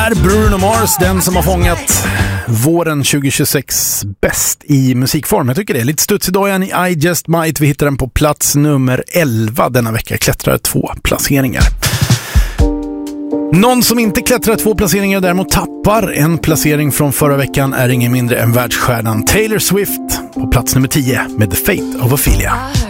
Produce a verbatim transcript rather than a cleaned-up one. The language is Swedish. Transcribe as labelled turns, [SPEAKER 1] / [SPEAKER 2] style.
[SPEAKER 1] är Bruno Mars, den som har fångat våren tjugo tjugosex bäst i musikform. Jag tycker det är lite studs idag igen i I Just Might. Vi hittar den på plats nummer elva denna vecka. Klättrar två placeringar. Någon som inte klättrar två placeringar däremot tappar en placering från förra veckan är ingen mindre än världsstjärnan Taylor Swift på plats nummer tio med The Fate of Ophelia.